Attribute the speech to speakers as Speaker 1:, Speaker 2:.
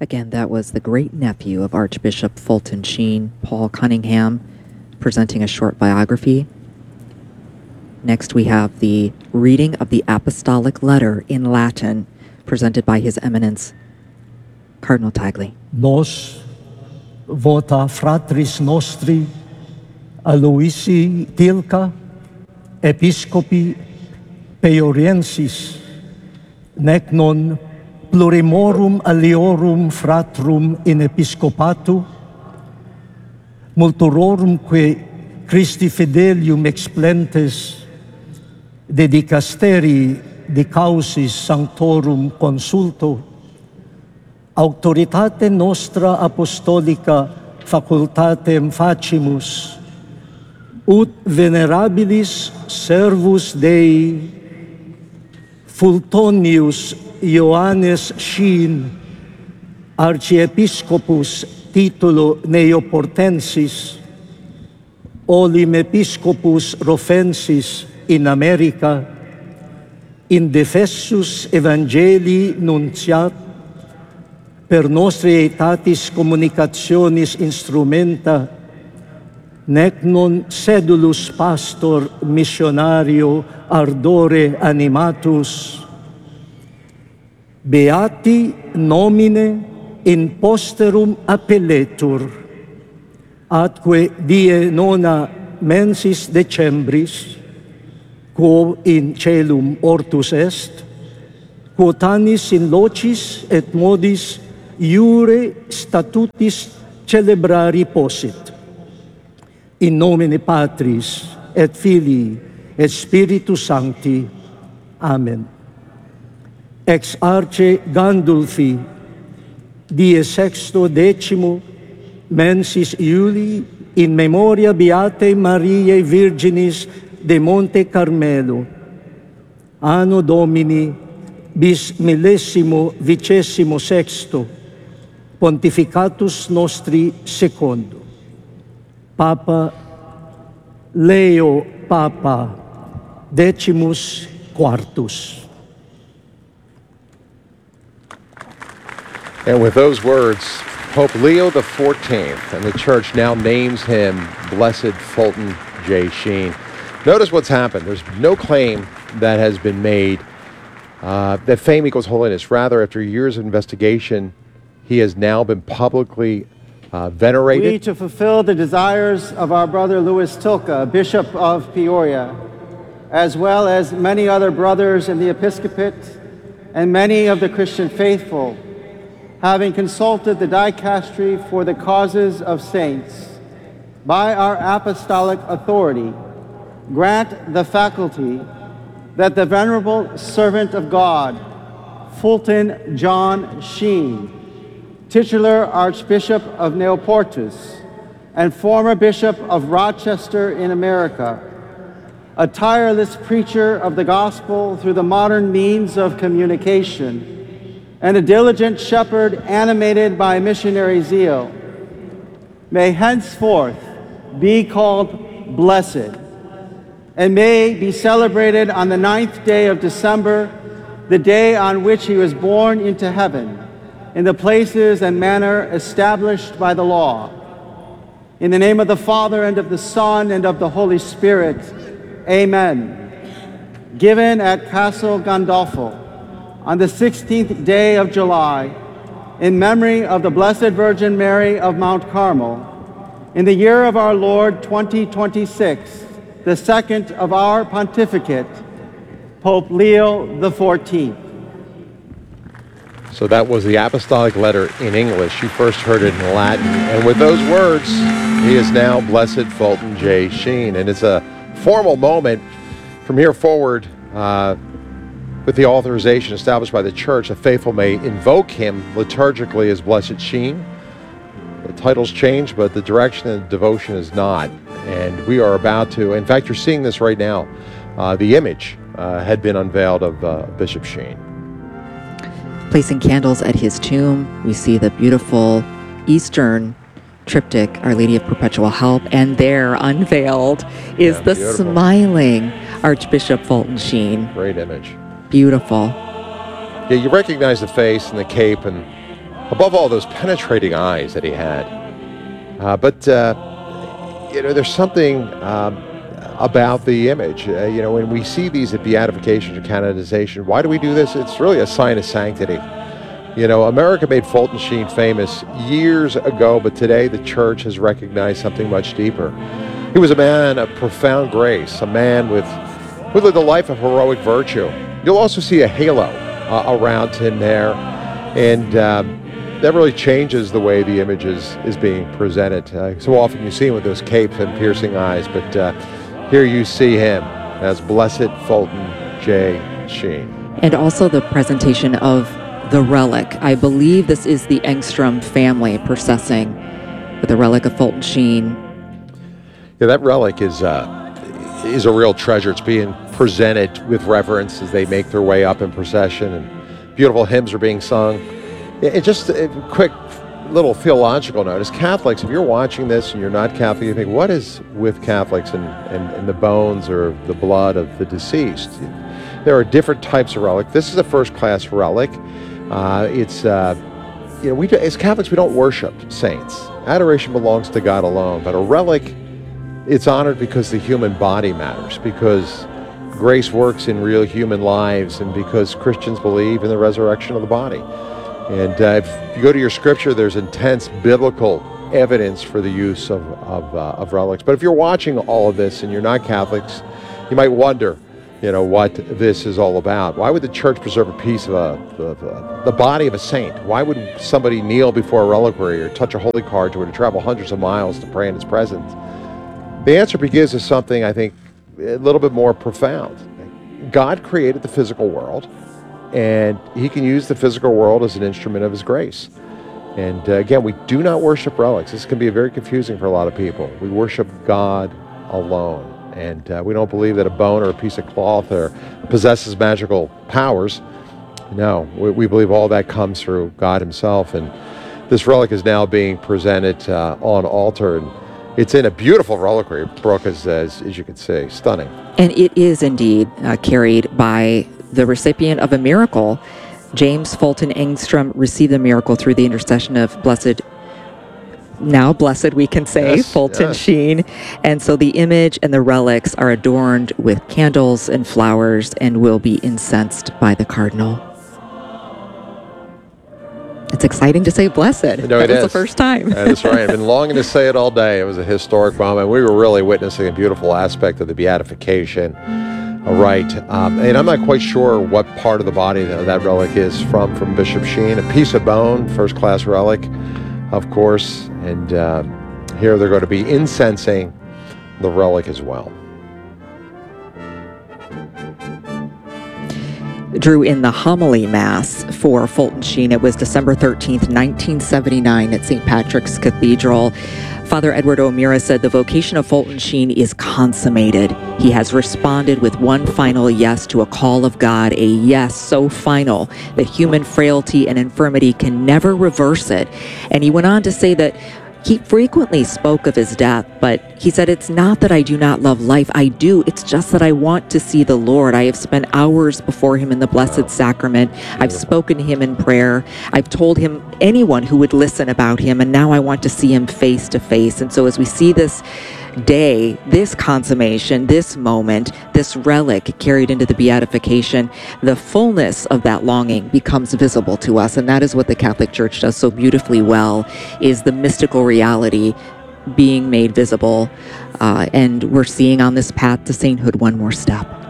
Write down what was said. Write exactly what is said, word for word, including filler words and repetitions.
Speaker 1: Again, that was the great-nephew of Archbishop Fulton Sheen, Paul Cunningham, presenting a short biography. Next, we have the reading of the Apostolic Letter in Latin, presented by His Eminence, Cardinal Tagle.
Speaker 2: Nos vota fratris nostri Aloisi Tilca, Episcopi Peioriensis, nec non plurimorum aliorum fratrum in episcopatu, multororumque Christi fidelium explentes de dicasteri de causis sanctorum consulto, auctoritate nostra apostolica facultatem facimus, ut venerabilis servus Dei Fultonius Ioannes Sheen, Archiepiscopus titulo Neoportensis, olim Episcopus Rofensis in America, indefessus Evangelii nunciat, per nostri aetatis communicationis instrumenta, nec non sedulus pastor missionario ardore animatus, beati nomine in posterum appelletur, atque die nona mensis decembris, quo in celum ortus est, quotanis in locis et modis iure statutis celebrari possit. In nomine Patris et Filii et Spiritus Sancti. Amen. Ex arce Gandulfi, die sexto decimo, mensis Iulii, in memoria Beatae Mariae Virginis de Monte Carmelo, anno Domini bis millesimo vicesimo sexto, pontificatus nostri secondo. Papa Leo Papa Decimus Quartus.
Speaker 3: And with those words, Pope Leo the fourteenth and the Church now names him Blessed Fulton J. Sheen. Notice what's happened. There's no claim that has been made uh, that fame equals holiness. Rather, after years of investigation, he has now been publicly uh, venerated.
Speaker 4: We, to fulfill the desires of our brother Louis Tilca, Bishop of Peoria, as well as many other brothers in the episcopate and many of the Christian faithful, having consulted the dicastery for the causes of saints, by our apostolic authority, grant the faculty that the venerable servant of God, Fulton John Sheen, titular Archbishop of Neoportus and former Bishop of Rochester in America, a tireless preacher of the gospel through the modern means of communication, and a diligent shepherd animated by missionary zeal, may henceforth be called blessed, and may be celebrated on the ninth day of December, the day on which he was born into heaven, in the places and manner established by the law. In the name of the Father, and of the Son, and of the Holy Spirit, amen. Given at Castle Gandolfo, on the sixteenth day of July, in memory of the Blessed Virgin Mary of Mount Carmel, in the year of our Lord twenty twenty-six, the second of our pontificate, Pope Leo the fourteenth.
Speaker 3: So that was the Apostolic Letter in English. You first heard it in Latin. And with those words, he is now Blessed Fulton J. Sheen. And it's a formal moment from here forward. Uh, With the authorization established by the Church, the faithful may invoke him liturgically as Blessed Sheen. The title's changed, but the direction and devotion is not. And we are about to, in fact, you're seeing this right now. Uh, the image uh, had been unveiled of uh, Bishop Sheen.
Speaker 1: Placing candles at his tomb, we see the beautiful Eastern triptych, Our Lady of Perpetual Help, and there, unveiled, is
Speaker 3: Yeah,
Speaker 1: the
Speaker 3: beautiful.
Speaker 1: smiling Archbishop Fulton Sheen.
Speaker 3: Great image.
Speaker 1: Beautiful.
Speaker 3: Yeah, you recognize the face and the cape and above all, those penetrating eyes that he had. Uh, but, uh, you know, there's something um, about the image. Uh, you know, when we see these at beatification or canonization, why do we do this? It's really a sign of sanctity. You know, America made Fulton Sheen famous years ago, but today the church has recognized something much deeper. He was a man of profound grace, a man with, with lived a life of heroic virtue. You'll also see a halo uh, around him there, and um, that really changes the way the image is, is being presented. Uh, so often you see him with those capes and piercing eyes, but uh, here you see him as Blessed Fulton J. Sheen.
Speaker 1: And also the presentation of the relic. I believe this is the Engstrom family processing with the relic of Fulton Sheen.
Speaker 3: Yeah, that relic is uh, is a real treasure. It's being presented with reverence as they make their way up in procession, and beautiful hymns are being sung. It just a quick little theological note. As Catholics, if you're watching this and you're not Catholic, you think, what is with Catholics and, and, and the bones or the blood of the deceased? There are different types of relic. This is a first-class relic. Uh, it's, uh, you know, we do, as Catholics, we don't worship saints. Adoration belongs to God alone, but a relic, it's honored because the human body matters, because grace works in real human lives, and because Christians believe in the resurrection of the body. And uh, if you go to your scripture, there's intense biblical evidence for the use of, of, uh, of relics. But if you're watching all of this and you're not Catholics, you might wonder, you know, what this is all about. Why would the church preserve a piece of, a, of a, the body of a saint? Why would somebody kneel before a reliquary or touch a holy card to it, to travel hundreds of miles to pray in its presence? The answer gives us something, I think, a little bit more profound. God created the physical world, and he can use the physical world as an instrument of his grace. And uh, again, we do not worship relics. This can be very confusing for a lot of people. We worship God alone. And uh, we don't believe that a bone or a piece of cloth or possesses magical powers. No, we, we believe all that comes through God himself. And this relic is now being presented uh, on altar. And it's in a beautiful reliquary, Brooke, as, as, as you can see. Stunning.
Speaker 1: And it is indeed uh, carried by the recipient of a miracle. James Fulton Engstrom received the miracle through the intercession of Blessed, now blessed we can say,
Speaker 3: yes,
Speaker 1: Fulton
Speaker 3: yes.
Speaker 1: Sheen. And so the image and the relics are adorned with candles and flowers and will be incensed by the cardinal. It's exciting to say blessed.
Speaker 3: No,
Speaker 1: that
Speaker 3: it
Speaker 1: was
Speaker 3: is.
Speaker 1: the first time.
Speaker 3: That's right. I've been longing to say it all day. It was a historic moment. We were really witnessing a beautiful aspect of the beatification. All right. Um, and I'm not quite sure what part of the body that, that relic is from, from Bishop Sheen. A piece of bone, first-class relic, of course. And uh, here they're going to be incensing the relic as well.
Speaker 1: Drew, in the homily mass for Fulton Sheen, it was December thirteenth, nineteen seventy-nine at Saint Patrick's Cathedral. Father Edward O'Meara said the vocation of Fulton Sheen is consummated. He has responded with one final yes to a call of God, a yes so final that human frailty and infirmity can never reverse it. And he went on to say that he frequently spoke of his death, but he said, it's not that I do not love life. I do. It's just that I want to see the Lord. I have spent hours before him in the Blessed Sacrament. I've spoken to him in prayer. I've told him anyone who would listen about him, and now I want to see him face to face. And so as we see this day, this consummation, this moment, this relic carried into the beatification, the fullness of that longing becomes visible to us. And that is what the Catholic Church does so beautifully well, is the mystical reality being made visible. Uh, and we're seeing on this path to sainthood one more step.